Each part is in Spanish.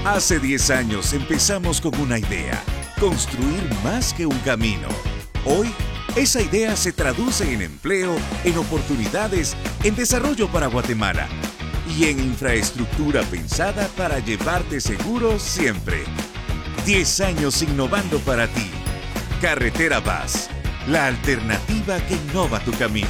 Hace 10 años empezamos con una idea, construir más que un camino. Hoy, esa idea se traduce en empleo, en oportunidades, en desarrollo para Guatemala y en infraestructura pensada para llevarte seguro siempre. 10 años innovando para ti. Carretera Vaz, la alternativa que innova tu camino.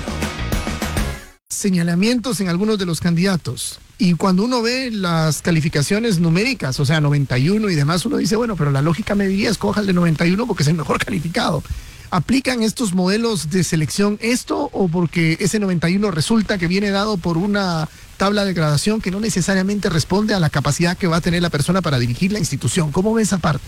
Señalamientos en algunos de los candidatos. Y cuando uno ve las calificaciones numéricas, o sea, 91 y demás, uno dice, bueno, pero la lógica me diría, escoja el de 91 porque es el mejor calificado. ¿Aplican estos modelos de selección esto o porque ese 91 resulta que viene dado por una tabla de gradación que no necesariamente responde a la capacidad que va a tener la persona para dirigir la institución? ¿Cómo ve esa parte?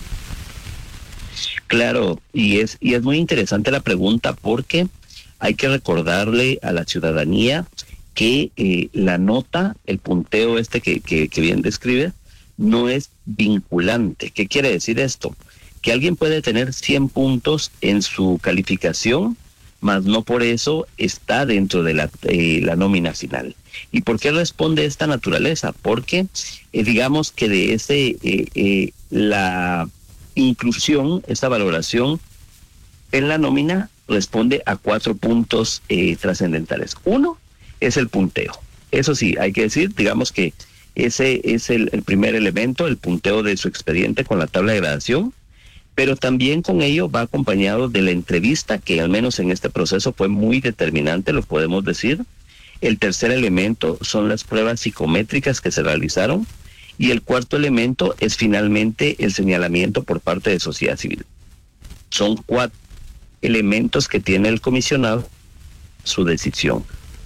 Claro, y es muy interesante la pregunta porque hay que recordarle a la ciudadanía que la nota, el punteo que bien describe, no es vinculante. ¿Qué quiere decir esto? Que alguien puede tener 100 puntos en su calificación, mas no por eso está dentro de la nómina final. ¿Y por qué responde esta naturaleza? Porque digamos que de la inclusión, esta valoración en la nómina responde a 4 puntos trascendentales. Uno es el punteo. Eso sí, hay que decir, digamos que ese es el primer elemento, el punteo de su expediente con la tabla de gradación, pero también con ello va acompañado de la entrevista, que al menos en este proceso fue muy determinante, lo podemos decir. El tercer elemento son las pruebas psicométricas que se realizaron, y el cuarto elemento es finalmente el señalamiento por parte de sociedad civil. Son 4 elementos que tiene el comisionado su decisión.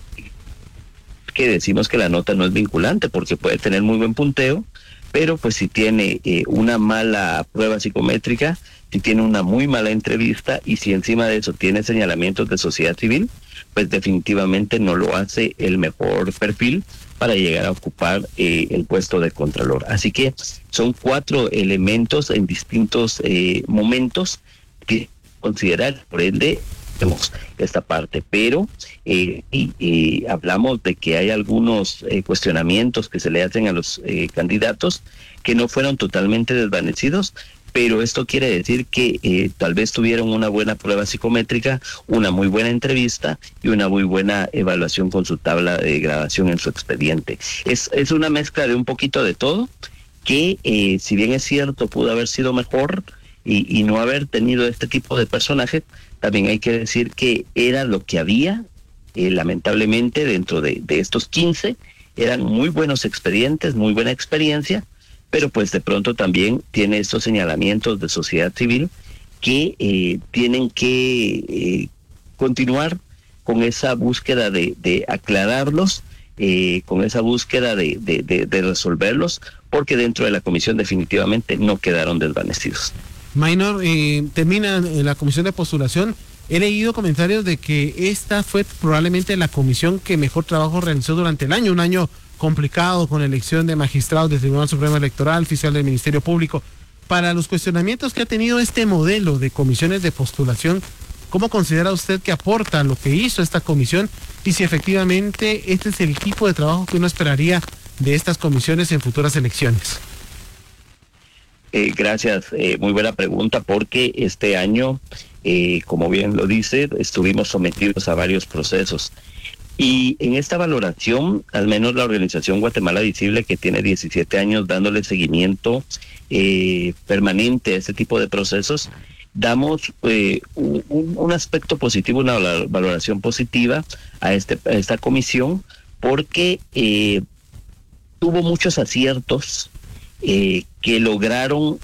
Que decimos que la nota no es vinculante porque puede tener muy buen punteo, pero pues si tiene una mala prueba psicométrica, si tiene una muy mala entrevista y si encima de eso tiene señalamientos de sociedad civil, pues definitivamente no lo hace el mejor perfil para llegar a ocupar el puesto de contralor. Así que son 4 elementos en distintos momentos que considerar, por ende, vemos esta parte, pero hablamos de que hay algunos cuestionamientos que se le hacen a los candidatos que no fueron totalmente desvanecidos, pero esto quiere decir que tal vez tuvieron una buena prueba psicométrica, una muy buena entrevista y una muy buena evaluación con su tabla de gradación en su expediente. Es una mezcla de un poquito de todo, que si bien es cierto pudo haber sido mejor y no haber tenido este tipo de personajes, también hay que decir que era lo que había, lamentablemente dentro de estos 15, eran muy buenos expedientes, muy buena experiencia, pero pues de pronto también tiene estos señalamientos de sociedad civil que tienen que continuar con esa búsqueda de aclararlos, con esa búsqueda de resolverlos, porque dentro de la comisión definitivamente no quedaron desvanecidos. Maynor, termina la comisión de postulación. He leído comentarios de que esta fue probablemente la comisión que mejor trabajo realizó durante el año, un año complicado con elección de magistrados del Tribunal Supremo Electoral, fiscal del Ministerio Público. Para los cuestionamientos que ha tenido este modelo de comisiones de postulación, ¿cómo considera usted que aporta lo que hizo esta comisión y si efectivamente este es el tipo de trabajo que uno esperaría de estas comisiones en futuras elecciones? Gracias, muy buena pregunta, porque este año, como bien lo dice, estuvimos sometidos a varios procesos. Y en esta valoración, al menos la organización Guatemala Visible, que tiene 17 años dándole seguimiento permanente a este tipo de procesos, damos un aspecto positivo, una valoración positiva a esta comisión, porque tuvo muchos aciertos que lograron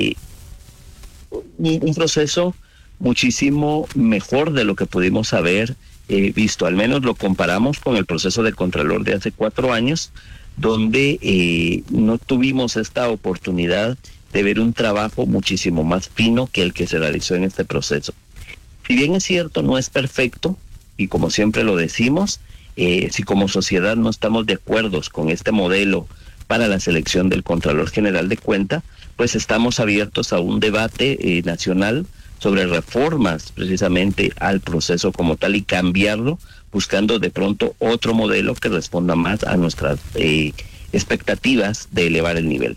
un proceso muchísimo mejor de lo que pudimos haber visto. Al menos lo comparamos con el proceso de Contralor de hace 4 años, donde no tuvimos esta oportunidad de ver un trabajo muchísimo más fino que el que se realizó en este proceso. Si bien es cierto, no es perfecto, y como siempre lo decimos, si como sociedad no estamos de acuerdo con este modelo para la selección del Contralor General de Cuenta, pues estamos abiertos a un debate nacional sobre reformas precisamente al proceso como tal y cambiarlo, buscando de pronto otro modelo que responda más a nuestras expectativas de elevar el nivel.